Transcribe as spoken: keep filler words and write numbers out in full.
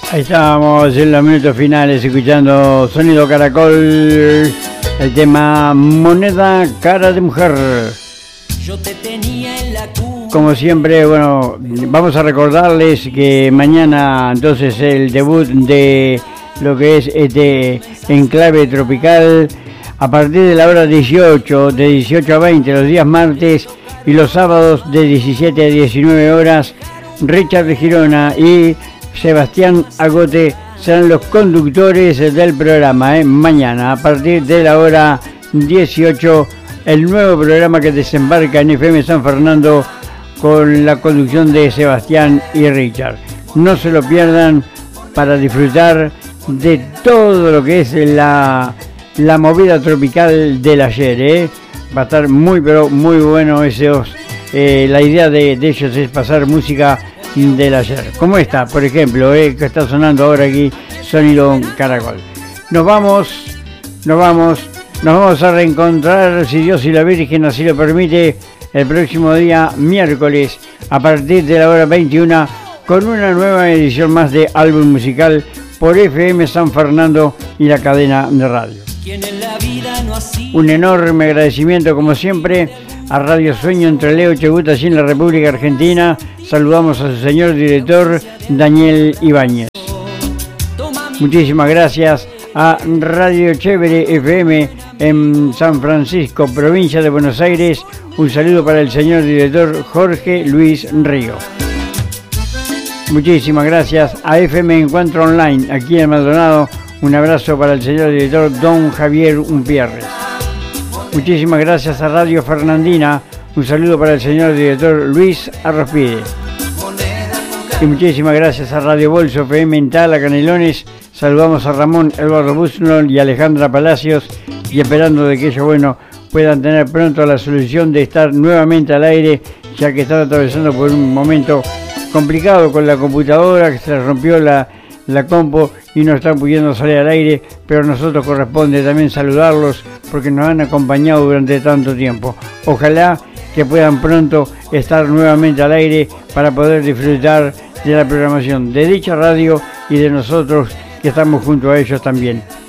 Ahí estábamos en los minutos finales escuchando Sonido Caracol, el tema Moneda Cara de Mujer. Yo te tenía en la cuna. Como siempre, bueno, vamos a recordarles que mañana entonces el debut de lo que es este Enclave Tropical a partir de la hora dieciocho, de dieciocho a veinte los días martes y los sábados de diecisiete a diecinueve horas. Richard de Girona y Sebastián Agote serán los conductores del programa, ¿eh? Mañana a partir de la hora dieciocho, el nuevo programa que desembarca en F M San Fernando con la conducción de Sebastián y Richard. No se lo pierdan para disfrutar de todo lo que es la, la movida tropical del ayer, ¿eh? Va a estar muy pero muy bueno esos. Eh, la idea de, de ellos es pasar música del ayer, como esta, por ejemplo, eh, que está sonando ahora aquí, Sonido Caracol. Nos vamos, nos vamos, nos vamos a reencontrar, si Dios y la Virgen así lo permite, el próximo día, miércoles, a partir de la hora veintiuna, con una nueva edición más de Álbum Musical por F M San Fernando y la cadena de radio. Un enorme agradecimiento, como siempre, a Radio Sueño entre Leo y Chubut, allí en la República Argentina. Saludamos a su señor director, Daniel Ibáñez. Muchísimas gracias a Radio Chévere F M en San Francisco, provincia de Buenos Aires. Un saludo para el señor director Jorge Luis Río. Muchísimas gracias a F M Encuentro Online, aquí en Maldonado. Un abrazo para el señor director Don Javier Umpierres. Muchísimas gracias a Radio Fernandina. Un saludo para el señor director Luis Arrospide. Y muchísimas gracias a Radio Bolso F M en Tala, Canelones. Saludamos a Ramón Eduardo Busnol y Alejandra Palacios, y esperando de que ellos, bueno, puedan tener pronto la solución de estar nuevamente al aire, ya que están atravesando por un momento complicado con la computadora, que se les rompió la, la compu y no están pudiendo salir al aire, pero a nosotros corresponde también saludarlos porque nos han acompañado durante tanto tiempo. Ojalá que puedan pronto estar nuevamente al aire para poder disfrutar de la programación de dicha radio y de nosotros que estamos junto a ellos también.